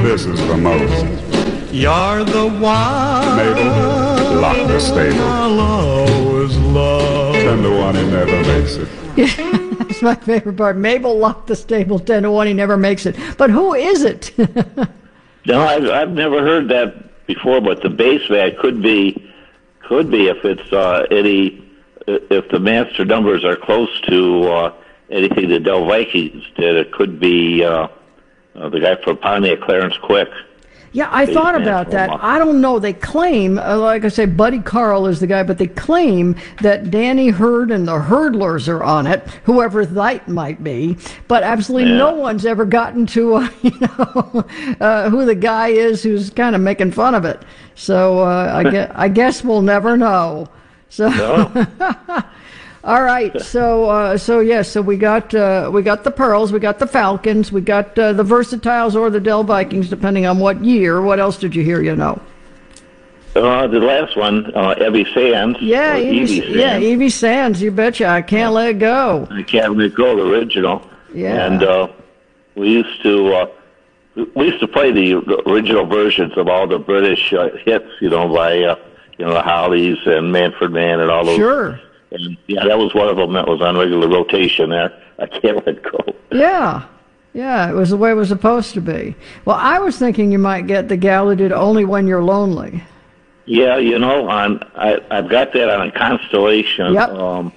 this is the most. You're the one. Mabel, lock the stable. I'll always love. 10 to 1, he never makes it. That's my favorite part. Mabel locked the stable 10 to 1, he never makes it. But who is it? No, I've never heard that before, but the bass man could be if it's if the master numbers are close to anything the Del Vikings did. It could be the guy from Pontiac, Clarence Quick. Yeah, I thought about that. I don't know. They claim, like I say, Buddy Carl is the guy, but they claim that Danny Hurd and the Hurdlers are on it, whoever that might be. But absolutely no one's ever gotten to, who the guy is who's kind of making fun of it. So I guess we'll never know. So. No. All right, so we got the Pearls, we got the Falcons, we got the Versatiles or the Del Vikings, depending on what year. What else did you hear? The last one, Evie Sands. Yeah, Evie Sands. You betcha. I can't let go. I can't let go. The original. Yeah. And we used to play the original versions of all the British hits, by the Hollies and Manfred Mann and all those. Sure. And that was one of them that was on regular rotation there. I can't let go. Yeah, it was the way it was supposed to be. Well, I was thinking you might get the gal who did Only When You're Lonely. Yeah, I've got that on a Constellation. Yep.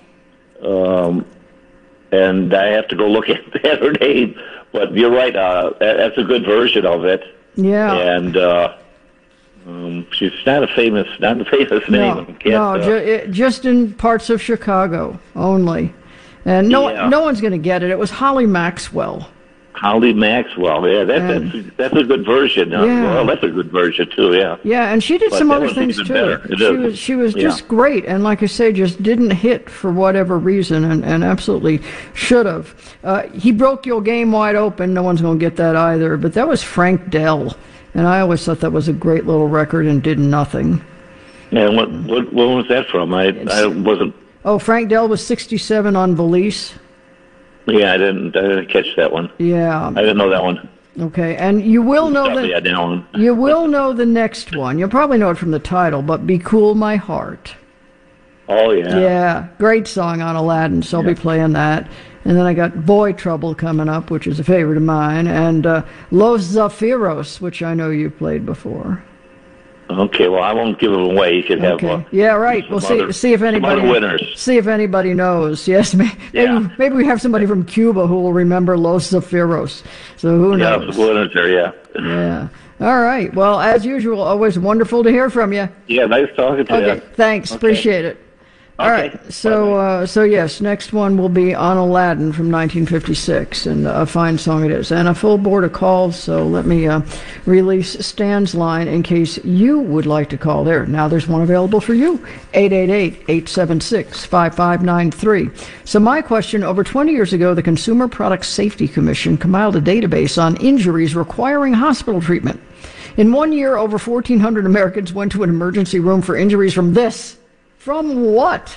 And I have to go look at her name. But you're right, that's a good version of it. Yeah. And she's not a famous name. Just in parts of Chicago only, and no one's going to get it. It was Holly Maxwell. Holly Maxwell, yeah, that's a good version. Well, that's a good version too, yeah. Yeah, and she did some other things too. She was just great, and like I say, just didn't hit for whatever reason, and absolutely should have. He Broke Your Game Wide Open. No one's going to get that either. But that was Frank Dell. And I always thought that was a great little record and did nothing. And what was that from? I wasn't. Oh, Frank Dell was 67 on Valise. Yeah, I didn't catch that one. Yeah. I didn't know that one. Okay, and you will know you will know the next one. You'll probably know it from the title, but Be Cool My Heart. Oh, yeah. Yeah, great song on Aladdin, so I'll be playing that. And then I got Boy Trouble coming up, which is a favorite of mine, and Los Zafiros, which I know you've played before. Okay, well, I won't give them away. You can have yeah, right. We'll see if anybody knows. Yes, maybe we have somebody from Cuba who will remember Los Zafiros. So who knows? Yeah, the winners there, yeah. Yeah. All right. Well, as usual, always wonderful to hear from you. Yeah, nice talking to you. Okay, thanks. Okay. Appreciate it. All right, so yes, next one will be on Aladdin from 1956, and a fine song it is, and a full board of calls, so let me release Stan's line in case you would like to call there. Now there's one available for you, 888-876-5593. So my question, over 20 years ago, the Consumer Product Safety Commission compiled a database on injuries requiring hospital treatment. In 1 year, over 1,400 Americans went to an emergency room for injuries from this. From what?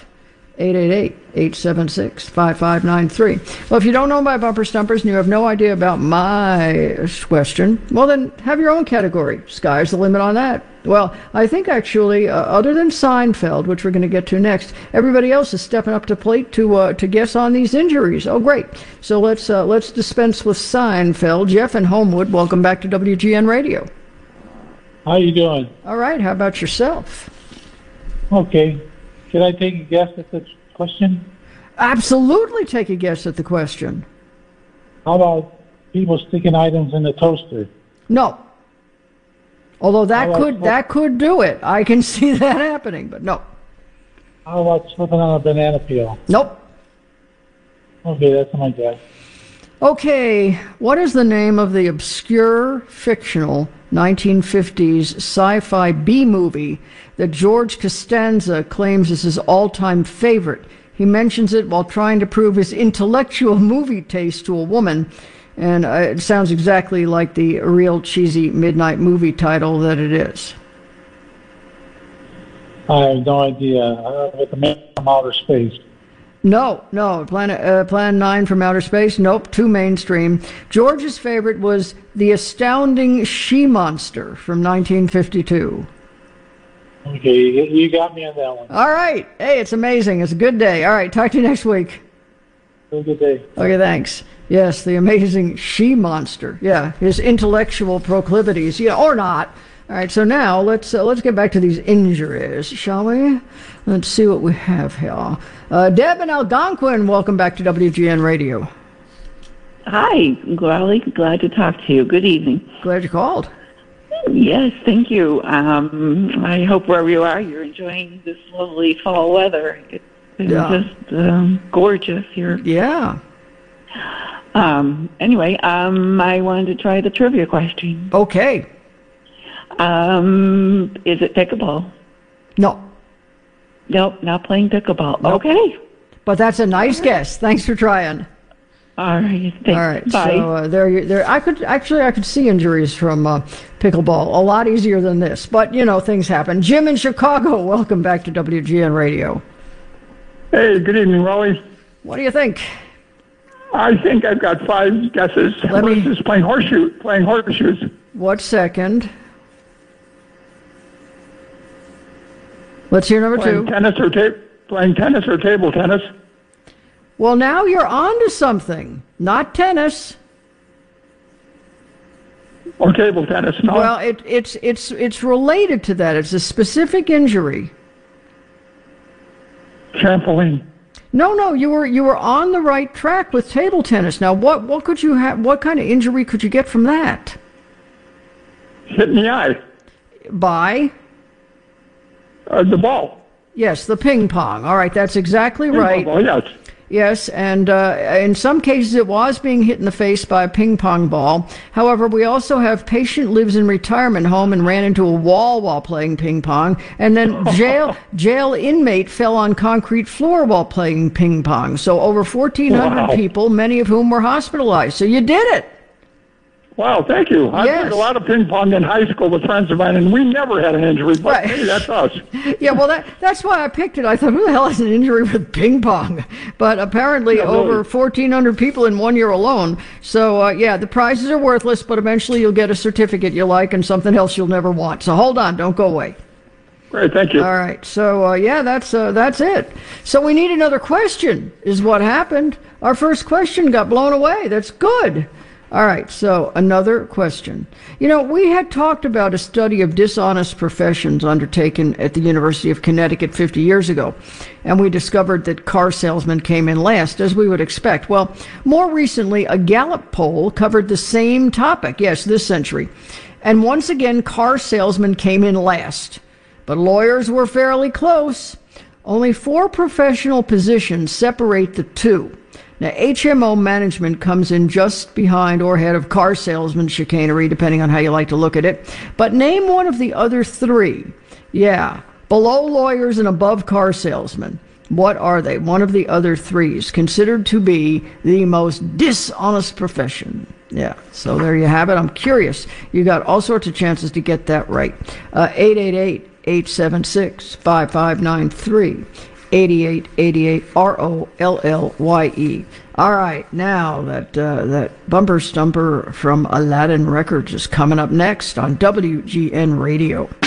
888-876-5593. Well, if you don't know my bumper stumpers and you have no idea about my question, well, then have your own category. Sky's the limit on that. Well, I think actually, other than Seinfeld, which we're going to get to next, everybody else is stepping up to plate to guess on these injuries. Oh, great. So let's dispense with Seinfeld. Jeff in Homewood, welcome back to WGN Radio. How you doing? All right. How about yourself? Okay. Should I take a guess at the question? Absolutely take a guess at the question. How about people sticking items in the toaster? No. Although that could do it. I can see that happening, but no. How about slipping on a banana peel? Nope. Okay, that's my guess. Okay, what is the name of the obscure, fictional 1950s sci-fi B-movie that George Costanza claims is his all-time favorite? He mentions it while trying to prove his intellectual movie taste to a woman, and it sounds exactly like the real cheesy midnight movie title that it is. I have no idea. With the Man from Outer Space. No. Plan 9 from Outer Space. Nope, too mainstream. George's favorite was The Astounding She-Monster from 1952. Okay, you got me on that one. All right. Hey, it's amazing. It's a good day. All right, talk to you next week. Have a good day. Okay, thanks. Yes, the amazing she-monster. Yeah, his intellectual proclivities, or not. All right, so now let's get back to these injuries, shall we? Let's see what we have here. Deb in Algonquin, welcome back to WGN Radio. Hi, Growly. Glad to talk to you. Good evening. Glad you called. Yes, thank you. I hope wherever you are, you're enjoying this lovely fall weather. It's just gorgeous here. Yeah. Anyway, I wanted to try the trivia question. Okay. Is it pickleball? No. Nope, not playing pickleball. Nope. Okay. But that's a nice guess. Thanks for trying. All right. Thanks. All right. Bye. So there. I could see injuries from pickleball a lot easier than this, but things happen. Jim in Chicago, welcome back to WGN Radio. Hey, good evening, Raleigh. What do you think? I think I've got 5 guesses. First is playing horseshoes. What second? Let's hear number 2. Playing tennis or table tennis. Well, now you're on to something. Not tennis. Or table tennis, no? Well, it's related to that. It's a specific injury. Trampoline. No, you were on the right track with table tennis. Now, what could you have? What kind of injury could you get from that? Hit in the eye. By? The ball. Yes, the ping pong. All right, that's exactly right. Ball, yes. Yes, and in some cases it was being hit in the face by a ping pong ball. However, we also have patient lives in retirement home and ran into a wall while playing ping pong, and then jail inmate fell on concrete floor while playing ping pong. So over 1,400 people, many of whom were hospitalized. So you did it. Wow, thank you. I played a lot of ping pong in high school with friends of mine, and we never had an injury, but right. Hey, that's us. Yeah, well, that's why I picked it. I thought, who the hell has an injury with ping pong? But apparently over 1,400 people in 1 year alone. So, the prizes are worthless, but eventually you'll get a certificate you like and something else you'll never want. So hold on, don't go away. Great, thank you. All right, so, that's it. So we need another question, is what happened. Our first question got blown away. That's good. All right, so another question. We had talked about a study of dishonest professions undertaken at the University of Connecticut 50 years ago, and we discovered that car salesmen came in last, as we would expect. Well, more recently, a Gallup poll covered the same topic, yes, this century, and once again, car salesmen came in last. But lawyers were fairly close. Only 4 professional positions separate the two. Now, HMO management comes in just behind or ahead of car salesman chicanery, depending on how you like to look at it. But name one of the other 3. Yeah, below lawyers and above car salesmen. What are they? One of the other 3s, considered to be the most dishonest profession. Yeah, so there you have it. I'm curious. You got all sorts of chances to get that right. 888-876-5593. 8888 ROLLYE. All right, now that bumper stumper from Aladdin Records is coming up next on WGN Radio.